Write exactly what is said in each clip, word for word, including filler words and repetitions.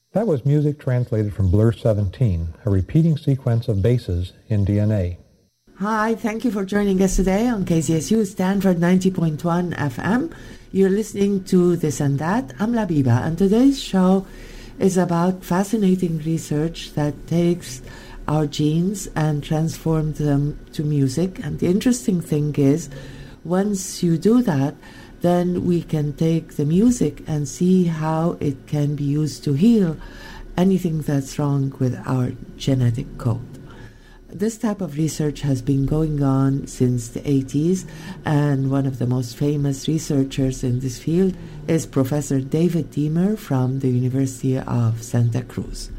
That was music translated from Blur seventeen, a repeating sequence of bases in D N A. Hi, thank you for joining us today on K Z S U Stanford ninety point one F M. You're listening to This and That. I'm Labiba, and today's show is about fascinating research that takes our genes and transforms them to music. And the interesting thing is, once you do that, then we can take the music and see how it can be used to heal anything that's wrong with our genetic code. This type of research has been going on since the eighties, and one of the most famous researchers in this field is Professor David Deamer from the University of Santa Cruz.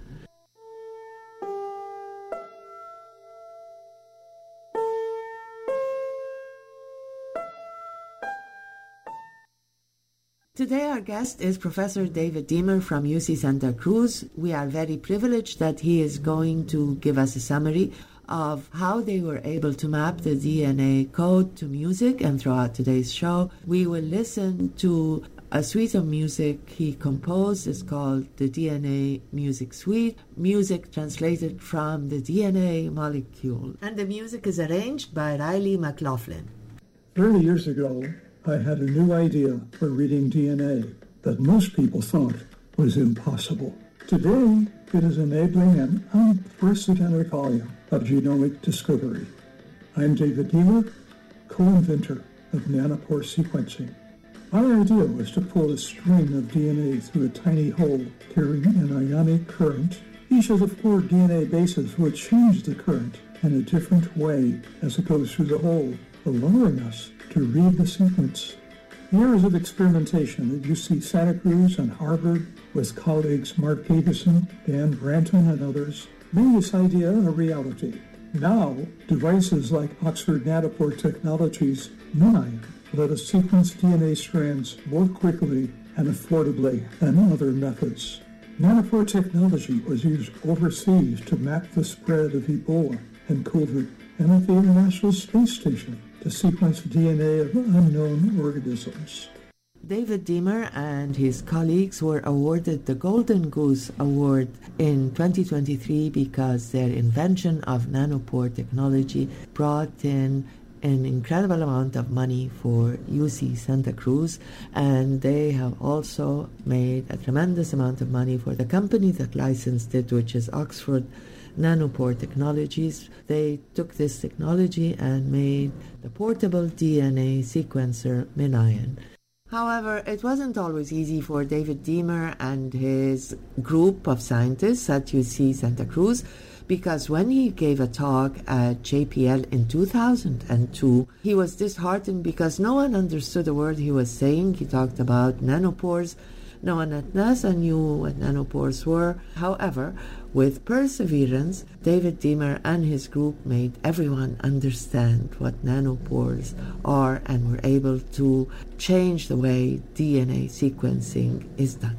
Today our guest is Professor David Deamer from U C Santa Cruz. We are very privileged that he is going to give us a summary of how they were able to map the D N A code to music, and throughout today's show we will listen to a suite of music he composed. It's called the D N A Music Suite, music translated from the D N A molecule. And the music is arranged by Riley McLaughlin. thirty years ago, I had a new idea for reading D N A that most people thought was impossible. Today, it is enabling an unprecedented volume of genomic discovery. I'm David Deamer, co-inventor of nanopore sequencing. My idea was to pull a string of D N A through a tiny hole carrying an ionic current. Each of the four D N A bases would change the current in a different way as it goes through the hole, allowing us to read the sequence. Years of experimentation at U C Santa Cruz and Harvard with colleagues Mark Peterson, Dan Branton, and others made this idea a reality. Now, devices like Oxford Nanopore Technologies MinION let us sequence D N A strands more quickly and affordably than other methods. Nanopore technology was used overseas to map the spread of Ebola and COVID, and at the International Space Station to sequence D N A of unknown organisms. David Deamer and his colleagues were awarded the Golden Goose Award in twenty twenty-three because their invention of nanopore technology brought in an incredible amount of money for U C Santa Cruz, and they have also made a tremendous amount of money for the company that licensed it, which is Oxford Nanopore Technologies. They took this technology and made the portable D N A sequencer MinION. However, it wasn't always easy for David Deamer and his group of scientists at U C Santa Cruz, because when he gave a talk at J P L in two thousand two, he was disheartened because no one understood the word he was saying. He talked about nanopores. No one at NASA knew what nanopores were. However, with perseverance, David Deamer and his group made everyone understand what nanopores are and were able to change the way D N A sequencing is done.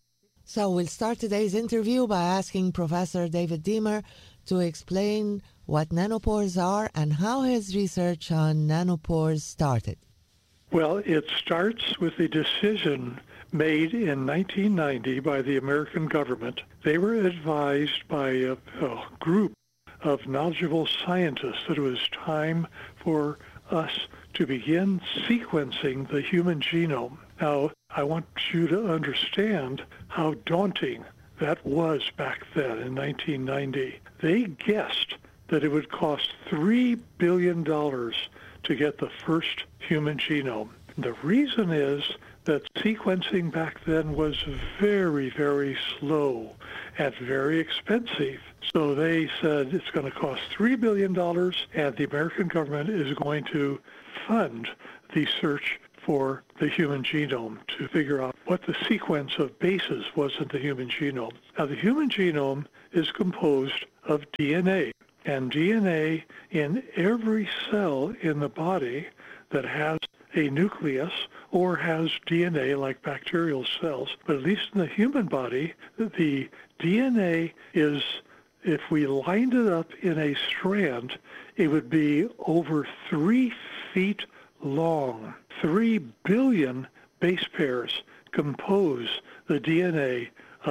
So we'll start today's interview by asking Professor David Deamer to explain what nanopores are and how his research on nanopores started. Well, it starts with a decision made in nineteen ninety by the American government. They were advised by a, a group of knowledgeable scientists that it was time for us to begin sequencing the human genome. Now, I want you to understand how daunting that was back then in nineteen ninety. They guessed that it would cost three billion dollars to get the first human genome. The reason is that sequencing back then was very, very slow and very expensive. So they said it's going to cost three billion dollars, and the American government is going to fund the search for the human genome to figure out what the sequence of bases was in the human genome. Now, the human genome is composed of D N A, and D N A in every cell in the body that has a nucleus or has D N A like bacterial cells, but at least in the human body, the D N A is, if we lined it up in a strand, it would be over three feet long. Three billion base pairs compose the D N A of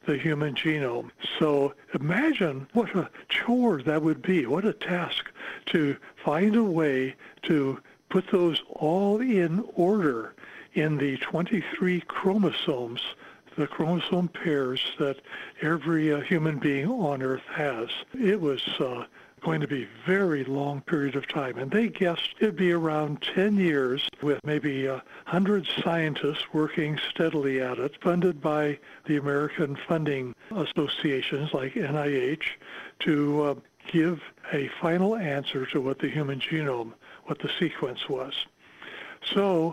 the human genome. So imagine what a chore that would be, what a task to find a way to put those all in order in the twenty-three chromosomes, the chromosome pairs that every uh, human being on Earth has. It was uh, going to be a very long period of time, and they guessed it'd be around ten years with maybe one hundred scientists working steadily at it, funded by the American funding associations like N I H, to uh, give a final answer to what the human genome, what the sequence was. So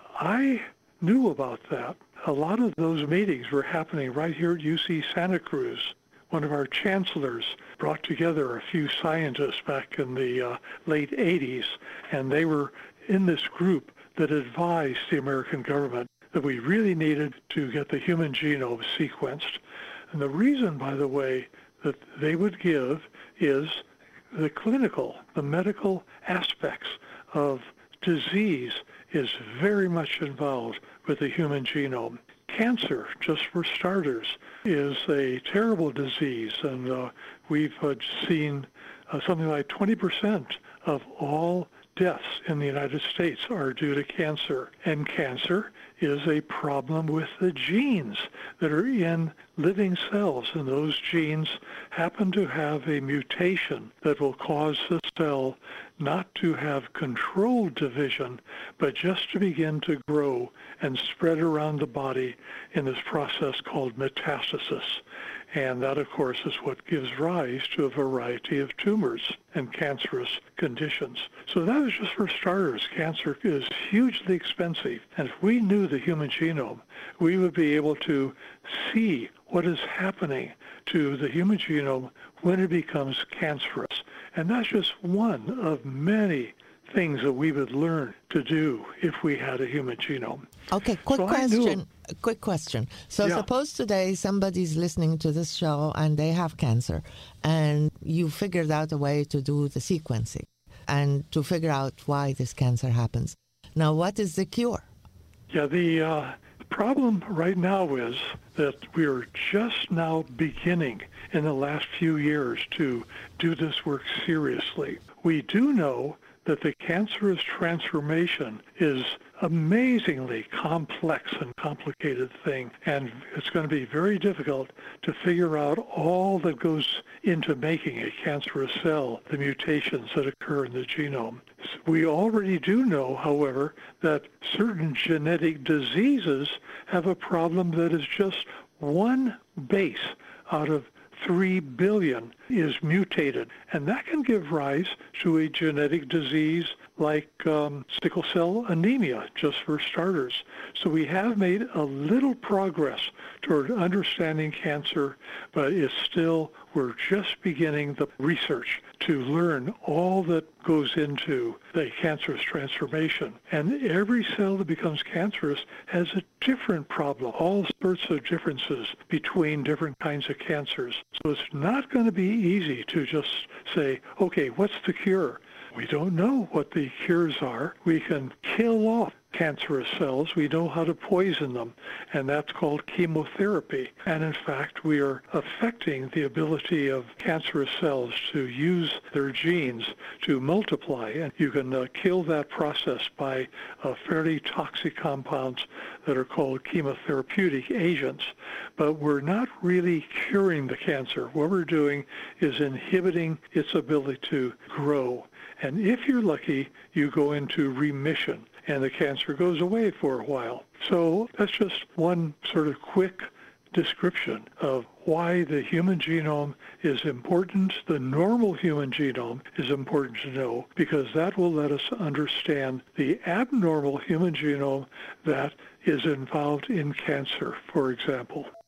I knew about that. A lot of those meetings were happening right here at U C Santa Cruz. One of our chancellors brought together a few scientists back in the uh, late eighties, and they were in this group that advised the American government that we really needed to get the human genome sequenced. And the reason, by the way, that they would give is the clinical, the medical aspects of disease is very much involved with the human genome. Cancer, just for starters, is a terrible disease, and uh, we've uh, seen uh, something like twenty percent of all deaths in the United States are due to cancer. And cancer is a problem with the genes that are in living cells, and those genes happen to have a mutation that will cause the cell not to have controlled division, but just to begin to grow and spread around the body in this process called metastasis. And that, of course, is what gives rise to a variety of tumors and cancerous conditions. So that was just for starters. Cancer is hugely expensive. And if we knew the human genome, we would be able to see what is happening to the human genome when it becomes cancerous. And that's just one of many things that we would learn to do if we had a human genome. Okay, quick so question. Quick question. So yeah. suppose today somebody's listening to this show and they have cancer, and you figured out a way to do the sequencing and to figure out why this cancer happens. Now, what is the cure? Yeah, the uh, problem right now is that we're just now beginning in the last few years to do this work seriously. We do know that the cancerous transformation is amazingly complex and complicated thing, and it's going to be very difficult to figure out all that goes into making a cancerous cell, the mutations that occur in the genome. We already do know, however, that certain genetic diseases have a problem that is just one base out of three billion is mutated, and that can give rise to a genetic disease like um, sickle cell anemia, just for starters. So we have made a little progress toward understanding cancer, but it's still, we're just beginning the research to learn all that goes into the cancerous transformation. And every cell that becomes cancerous has a different problem, all sorts of differences between different kinds of cancers. So it's not going to be easy to just say, okay, what's the cure? We don't know what the cures are. We can kill off cancerous cells. We know how to poison them, and that's called chemotherapy. And in fact, we are affecting the ability of cancerous cells to use their genes to multiply. And you can uh, kill that process by uh, fairly toxic compounds that are called chemotherapeutic agents. But we're not really curing the cancer. What we're doing is inhibiting its ability to grow. And if you're lucky, you go into remission, and the cancer goes away for a while. So that's just one sort of quick description of why the human genome is important. The normal human genome is important to know, because that will let us understand the abnormal human genome that is involved in cancer, for example.